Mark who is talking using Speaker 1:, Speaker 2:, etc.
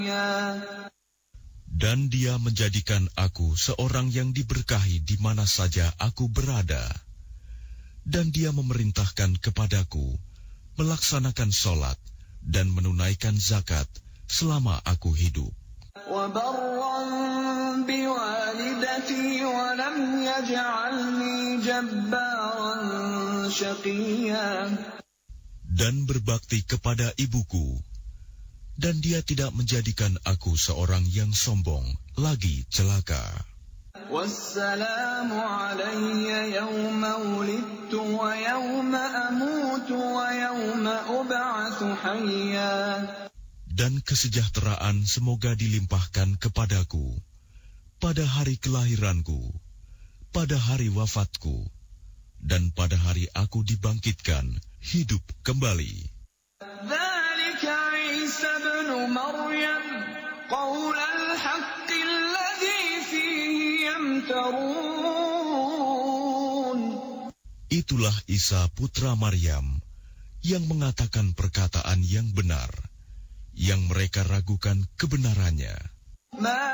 Speaker 1: Dan Dia menjadikan aku seorang yang diberkahi di mana saja aku berada. Dan Dia memerintahkan kepadaku melaksanakan sholat dan menunaikan zakat selama aku hidup. Dan berbakti kepada ibuku, dan Dia tidak menjadikan aku seorang yang sombong lagi celaka.
Speaker 2: Wassalamu alayya yawma wulidtu wa yawma amutu wa yawma ub'atsu hayya.
Speaker 1: Dan kesejahteraan semoga dilimpahkan kepadaku pada hari kelahiranku, pada hari wafatku, dan pada hari aku dibangkitkan hidup kembali.
Speaker 2: Dzalika Isa ibn Maryam qaulal haqqil ladzi fihi yamtarun.
Speaker 1: Itulah Isa putra Maryam yang mengatakan perkataan yang benar, yang mereka ragukan kebenarannya.